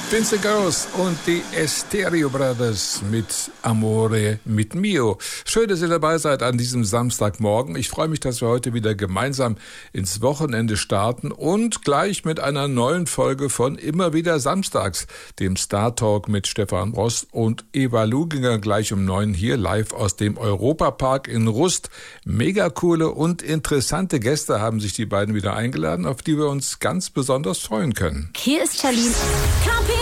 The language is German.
Vincent Girls und die Stereo Brothers mit Amore mit Mio. Schön, dass ihr dabei seid an diesem Samstagmorgen. Ich freue mich, dass wir heute wieder gemeinsam ins Wochenende starten und gleich mit einer neuen Folge von Immer wieder Samstags, dem Star Talk mit Stefan Ross und Eva Luginger, gleich um 9 hier live aus dem Europapark in Rust. Mega coole und interessante Gäste haben sich die beiden wieder eingeladen, auf die wir uns ganz besonders freuen können. Hier ist Charlene.